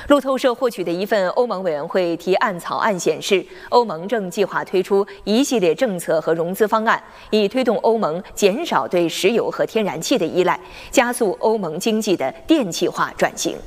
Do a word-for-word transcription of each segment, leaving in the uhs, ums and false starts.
路透社获取的一份欧盟委员会提案草案显示，欧盟正计划推出一系列政策和融资方案，以推动欧盟减少对石油和天然气的依赖，加速欧盟经济的电气化转型。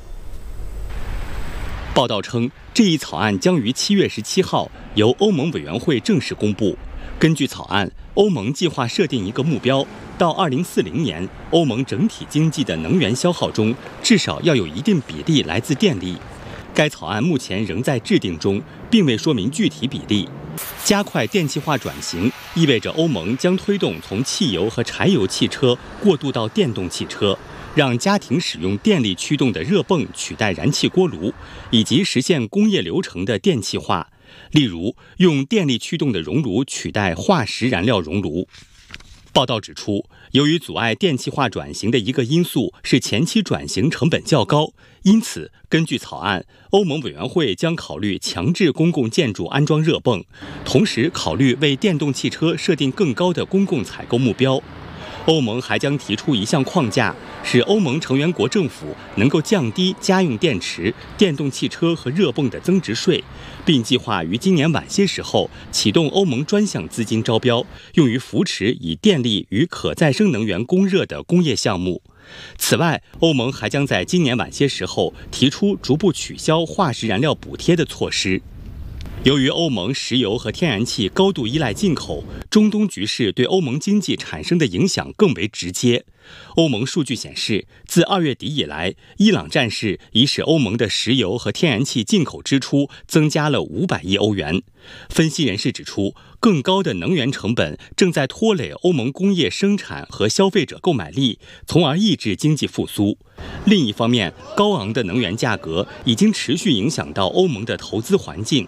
报道称，这一草案将于七月十七号由欧盟委员会正式公布。根据草案，欧盟计划设定一个目标，到二零四零年，欧盟整体经济的能源消耗中至少要有一定比例来自电力。该草案目前仍在制定中，并未说明具体比例。加快电气化转型意味着欧盟将推动从汽油和柴油汽车过渡到电动汽车，让家庭使用电力驱动的热泵取代燃气锅炉，以及实现工业流程的电气化，例如用电力驱动的熔炉取代化石燃料熔炉。报道指出，由于阻碍电气化转型的一个因素是前期转型成本较高，因此根据草案，欧盟委员会将考虑强制公共建筑安装热泵，同时考虑为电动汽车设定更高的公共采购目标。欧盟还将提出一项框架，使欧盟成员国政府能够降低家用电池、电动汽车和热泵的增值税，并计划于今年晚些时候启动欧盟专项资金招标，用于扶持以电力与可再生能源供热的工业项目。此外，欧盟还将在今年晚些时候提出逐步取消化石燃料补贴的措施。由于欧盟石油和天然气高度依赖进口，中东局势对欧盟经济产生的影响更为直接。欧盟数据显示，自二月底以来，伊朗战事已使欧盟的石油和天然气进口支出增加了五百亿欧元。分析人士指出，更高的能源成本正在拖累欧盟工业生产和消费者购买力，从而抑制经济复苏。另一方面，高昂的能源价格已经持续影响到欧盟的投资环境。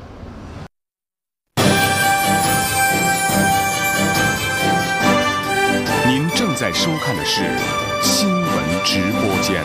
在收看的是新闻直播间。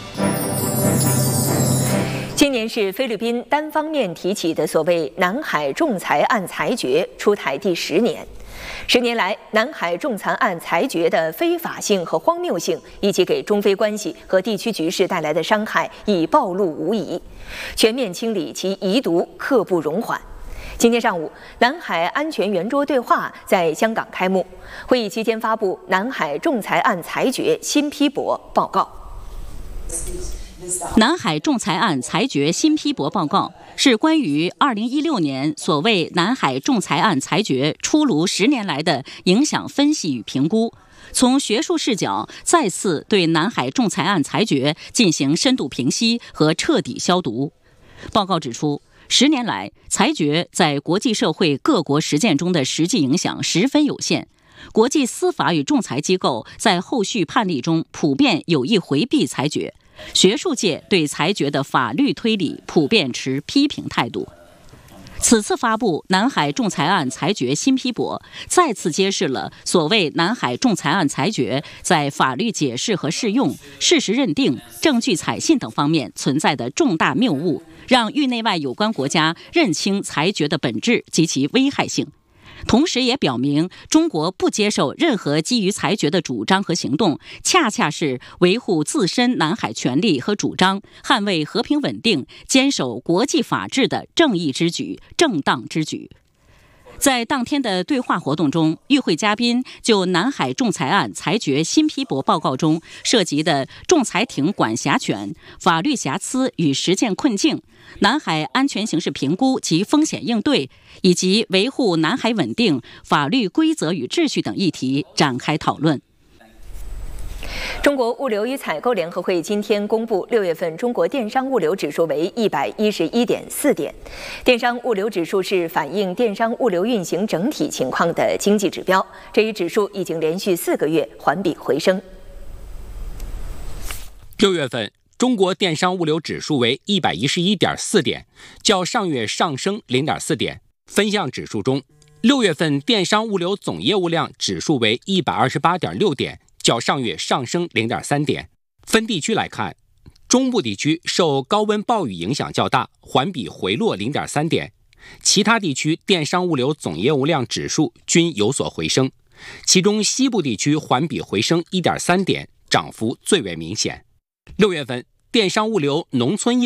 今年是菲律宾单方面提起的所谓南海仲裁案裁决出台第十年。十年来，南海仲裁案裁决的非法性和荒谬性，以及给中非关系和地区局势带来的伤害已暴露无遗，全面清理其遗毒，刻不容缓。今天上午，南海安全圆桌对话在香港开幕。会议期间发布南海仲裁案裁决新批驳报告。 南海仲裁案裁决新批驳报告是关于二零一六年所谓南海仲裁案裁决出炉十年来的影响分析与评估，从学术视角再次对南海仲裁案裁决进行深度评析和彻底消毒。报告指出，十年来，裁决在国际社会各国实践中的实际影响十分有限。国际司法与仲裁机构在后续判例中普遍有意回避裁决，学术界对裁决的法律推理普遍持批评态度。此次发布南海仲裁案裁决新批驳，再次揭示了所谓南海仲裁案裁决在法律解释和适用、事实认定、证据采信等方面存在的重大谬误，让域内外有关国家认清裁决的本质及其危害性。同时也表明，中国不接受任何基于裁决的主张和行动，恰恰是维护自身南海权利和主张、捍卫和平稳定、坚守国际法治的正义之举、正当之举。在当天的对话活动中，与会嘉宾就南海仲裁案裁决新批驳报告中涉及的仲裁庭管辖权、法律瑕疵与实践困境、南海安全形势评估及风险应对，以及维护南海稳定、法律规则与秩序等议题展开讨论。 中国物流与采购联合会今天公布，六月份中国电商物流指数为一百一十一点四点。电商物流指数是反映电商物流运行整体情况的经济指标，这一指数已经连续四个月环比回升。 六月份，中国电商物流指数为一百一十一点四点，较上月上升零点四点。分项指数中，六月份电商物流总业务量指数为一百二十八点六点。较上月上升 零点三点。分地区来看，中部地区受高温暴雨影响较大，环比回落 零点三点。其他地区电商物流总业务量指数均有所回升，其中西部地区环比回升 一点三点，涨幅最为明显。六月份，电商物流农村业